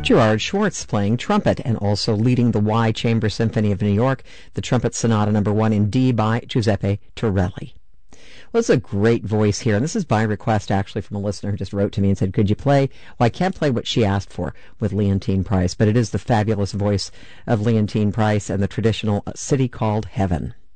Gerard Schwartz playing trumpet and also leading the Y Chamber Symphony of New York, the Trumpet Sonata No. 1 in D by Giuseppe Torelli. Well, it's a great voice here, and this is by request, actually, from a listener who just wrote to me and said, could you play? Well, I can't play what she asked for with Leontyne Price, but it is the fabulous voice of Leontyne Price and the traditional City Called Heaven.